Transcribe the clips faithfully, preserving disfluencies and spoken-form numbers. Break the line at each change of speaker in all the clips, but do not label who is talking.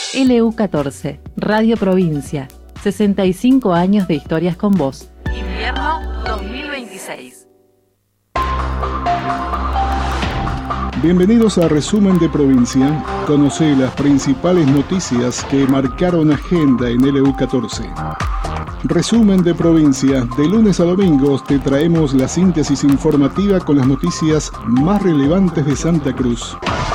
L U catorce, Radio Provincia, sesenta y cinco años de historias con vos. Invierno dos mil veintiséis.
Bienvenidos a Resumen de Provincia. Conoce las principales noticias que marcaron agenda en L U catorce. Resumen de Provincia. De lunes a domingos te traemos la síntesis informativa con las noticias más relevantes de Santa Cruz.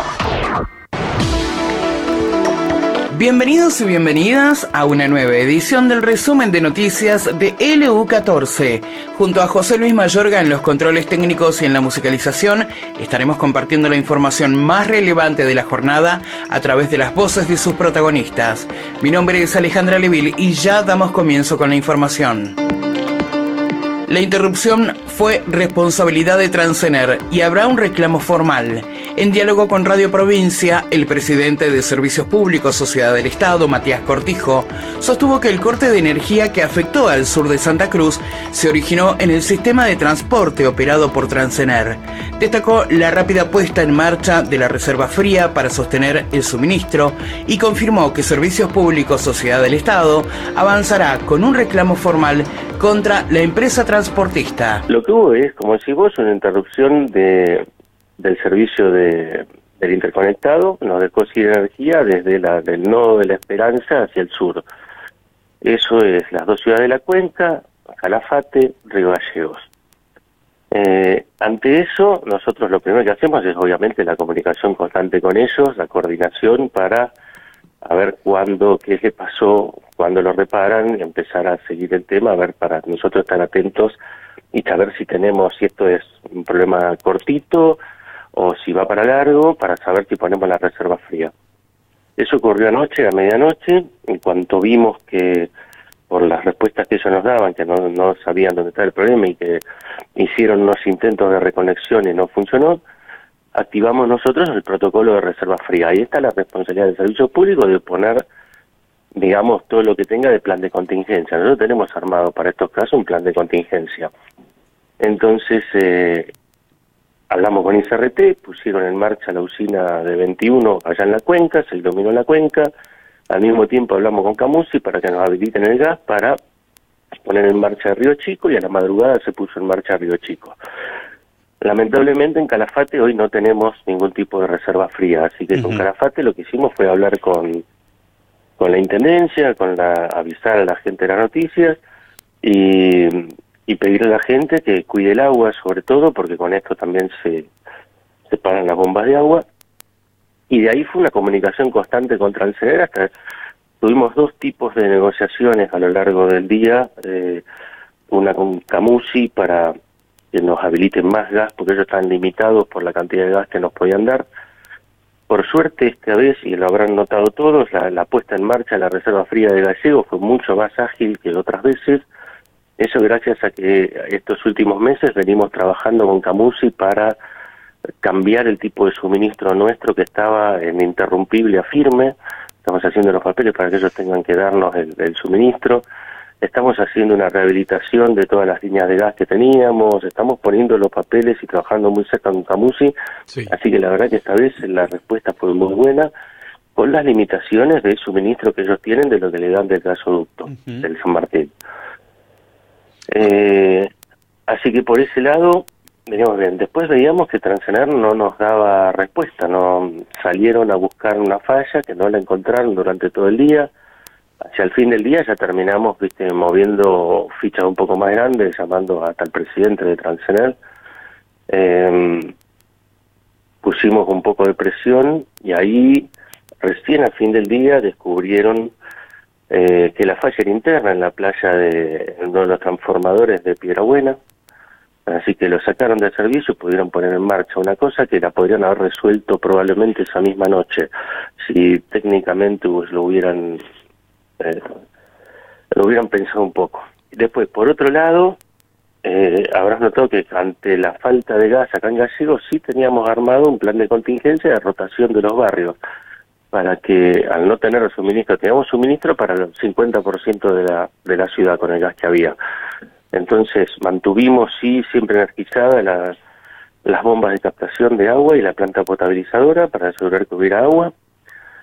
Bienvenidos y bienvenidas a una nueva edición del resumen de noticias de L U catorce. Junto a José Luis Mayorga en los controles técnicos y en la musicalización, estaremos compartiendo la información más relevante de la jornada a través de las voces de sus protagonistas. Mi nombre es Alejandra Leville y ya damos comienzo con la información. La interrupción fue responsabilidad de Transener y habrá un reclamo formal. En diálogo con Radio Provincia, el presidente de Servicios Públicos Sociedad del Estado, Matías Cortijo, sostuvo que el corte de energía que afectó al sur de Santa Cruz se originó en el sistema de transporte operado por Transener. Destacó la rápida puesta en marcha de la reserva fría para sostener el suministro y confirmó que Servicios Públicos Sociedad del Estado avanzará con un reclamo formal contra la empresa transportista.
Lo que hubo es, como decís vos, una interrupción de, del servicio de, del interconectado, nos dejó sin energía desde la, del nodo de la Esperanza hacia el sur. Eso es las dos ciudades de la cuenca, Calafate, Río Gallegos. Eh, ante eso, nosotros lo primero que hacemos es obviamente la comunicación constante con ellos, la coordinación para a ver cuándo, qué le pasó, cuándo lo reparan, y empezar a seguir el tema, a ver, para nosotros estar atentos y saber si tenemos, si esto es un problema cortito o si va para largo, para saber si ponemos la reserva fría. Eso ocurrió anoche, a medianoche, en cuanto vimos que por las respuestas que ellos nos daban, que no, no sabían dónde estaba el problema y que hicieron unos intentos de reconexión y no funcionó, activamos nosotros el protocolo de reserva fría. Ahí está la responsabilidad del servicio público de poner, digamos, todo lo que tenga de plan de contingencia. Nosotros tenemos armado para estos casos un plan de contingencia. Entonces, eh, hablamos con I C R T, pusieron en marcha la usina de veintiuno allá en la cuenca, se iluminó la cuenca. Al mismo tiempo hablamos con Camusi para que nos habiliten el gas para poner en marcha Río Chico, y a la madrugada se puso en marcha Río Chico. Lamentablemente en Calafate hoy no tenemos ningún tipo de reserva fría, así que uh-huh. con Calafate lo que hicimos fue hablar con, con la Intendencia, con la avisar a la gente de las noticias y, y pedirle a la gente que cuide el agua, sobre todo, porque con esto también se, se paran las bombas de agua. Y de ahí fue una comunicación constante con Transener, hasta tuvimos dos tipos de negociaciones a lo largo del día, eh, una con Camusi para que nos habiliten más gas, porque ellos están limitados por la cantidad de gas que nos podían dar. Por suerte esta vez, y lo habrán notado todos, la, la puesta en marcha de la reserva fría de Gallegos fue mucho más ágil que otras veces. Eso gracias a que estos últimos meses venimos trabajando con Camusi para cambiar el tipo de suministro nuestro que estaba en interrumpible a firme. Estamos haciendo los papeles para que ellos tengan que darnos el, el suministro. Estamos haciendo una rehabilitación de todas las líneas de gas que teníamos, estamos poniendo los papeles y trabajando muy cerca con Camusi, sí. Así que la verdad que esta vez la respuesta fue muy buena, con las limitaciones del suministro que ellos tienen de lo que le dan del gasoducto, uh-huh. del San Martín. Eh, así que por ese lado veníamos bien. Después veíamos que Transener no nos daba respuesta, no salieron a buscar una falla que no la encontraron durante todo el día. Hacia el fin del día ya terminamos, viste, moviendo fichas un poco más grandes, llamando hasta el presidente de Transener. Eh, pusimos un poco de presión y ahí recién al fin del día descubrieron eh, que la falla era interna en la playa de uno de los transformadores de Piedrabuena. Así que lo sacaron del servicio y pudieron poner en marcha una cosa que la podrían haber resuelto probablemente esa misma noche, si técnicamente pues, lo hubieran... Eh, lo hubieran pensado un poco. Después, por otro lado, eh, habrás notado que ante la falta de gas acá en Gallegos sí teníamos armado un plan de contingencia de rotación de los barrios, para que al no tener suministro, teníamos suministro para el cincuenta por ciento de la, de la ciudad con el gas que había. Entonces mantuvimos sí siempre energizadas las, las bombas de captación de agua y la planta potabilizadora para asegurar que hubiera agua.